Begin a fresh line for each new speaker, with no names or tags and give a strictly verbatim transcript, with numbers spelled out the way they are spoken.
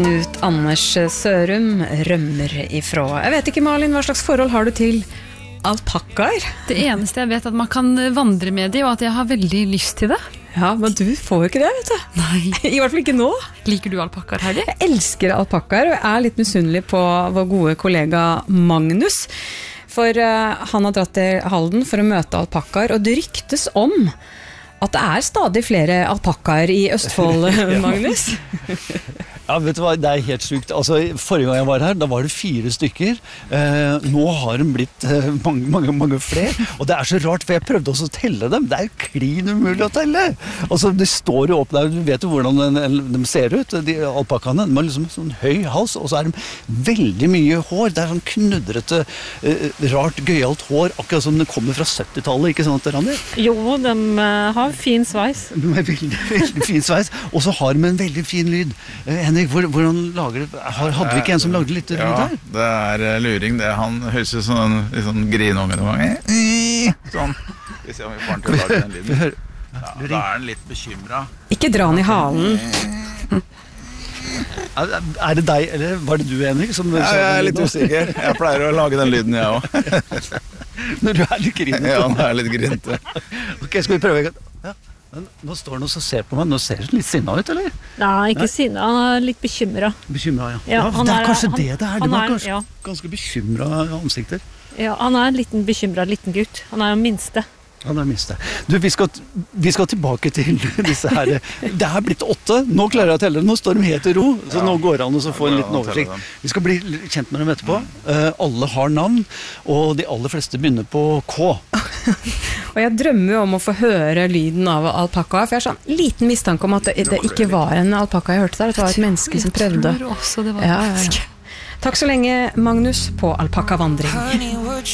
Knut Anders Sørum rømmer ifra. Jeg vet ikke, Malin, hva slags forhold har du til alpakkaer?
Det eneste jeg vet er at man kan vandre med dem, og at jeg har veldig lyst til det.
Ja, men du får jo ikke det, vet du.
Nei.
I hvert fall ikke nå.
Liker du alpakkaer, Heidi?
Jeg elsker alpakkaer, og jeg er litt misunnelig på vår gode kollega Magnus. For uh, han har dratt til Halden for å møte alpakkaer, og det ryktes om at det er stadig flere alpakkaer i Østfold, Magnus.
Ja, vet du hva, det er helt sykt. Altså, forrige gang jeg var her, da var det fire stykker. Eh, nå har de blitt eh, mange, mange, mange flere. Og det er så rart, for jeg prøvde også å telle dem. Det er jo klin umulig å telle. Altså, de står jo opp der, du vet jo hvordan de, de ser ut, de alpakkaene. De har liksom sånn høy hals, og så er de veldig mye hår. Det er sånn knudrete, eh, rart, gøyalt hår, akkurat som det kommer fra syttitallet, ikke sant, Randi?
Jo, de uh, har fin sveis.
De har veldig, veldig fin sveis, og så har de en veldig fin lyd. Eh, Henrik, hvordan lager det? Hadde vi ikke en som lagde litt lyd her?
Ja, det er uh, luring. Det er han høres ut som en litt sånn grinunge noen ganger. Sånn. Vi ser om vi får han til å lage den lyden. Ja, da er han litt bekymret.
Ikke dra han i halen.
Er det deg, eller var det du, Henrik? Som
ja, jeg er litt usikker. Jeg pleier å lage den lyden, jeg også.
Når du er litt grinete.
Ja, når jeg er litt grinete.
Ok, skal vi prøve? Ja. Men nå står han også og ser på meg. Nå ser han litt sinna ut, eller?
Nei, ikke sinna. Han er litt bekymret.
Bekymret, ja.
Ja,
ja det er, er kanskje
han,
det det er. Det var
er,
ganske,
ja.
ganske bekymret ansikter.
Ja, han er en liten bekymret liten gutt. Han er jo minste.
Han er minste. Du, vi skal, vi skal tilbake til disse her. Det er blitt åtte. Nå klarer jeg å telle. Nå står de helt i ro, så ja. Nå går det an å få en liten oversikt. Vi skal bli kjent med dem etterpå. Uh, alle har navn, og de aller fleste begynner på K.
Og jeg drømmer jo om å få høre lyden av alpakka, for jeg har sånn liten mistanke om at det, det ikke var en alpakka jeg hørte der, det var et menneske som prøvde.
Jeg tror også det var
ja, ja, ja. Takk så lenge, Magnus, på alpakkavandring.